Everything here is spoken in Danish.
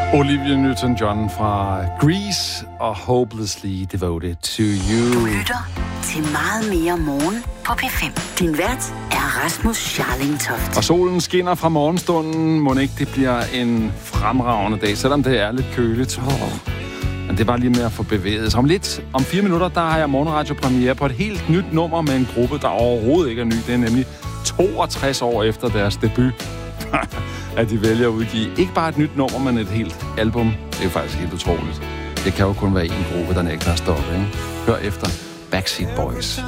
Olivia Newton-John fra Grease og Hopelessly Devoted to You. Du lytter til Meget mere morgen på P5. Din vært er Rasmus Scharling-Toft. Og solen skinner fra morgenstunden. Mon ikke det bliver en fremragende dag, selvom det er lidt køligt. Men det var lige med at få bevæget sig. Om 4 minutter, der har jeg morgenradio-premiere på et helt nyt nummer med en gruppe, der overhovedet ikke er ny. Det er nemlig 62 år efter deres debut, at de vælger at udgive ikke bare et nyt nummer, men et helt album. Det er jo faktisk helt utroligt. Det kan jo kun være en gruppe, der nægter at stoppe, ikke? Hør efter Backseat Boys.